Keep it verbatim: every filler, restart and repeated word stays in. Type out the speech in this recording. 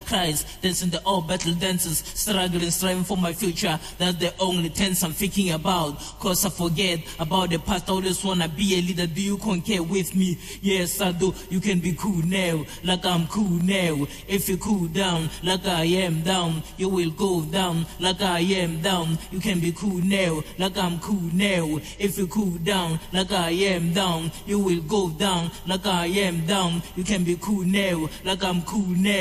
cries, dancing the old battle dances, struggling, striving for my future. That's the only tense I'm thinking about. Cause I forget about the past. I always wanna be a leader. Do you concur with me? Yes, I do. You can be cool now, like I'm cool now. If you cool down, like I am down, you will go down, like I am down. You can be cool now, like I'm cool now. If you cool down, like I am down, you will go down, like I am down. You can be cool now, like I'm cool now.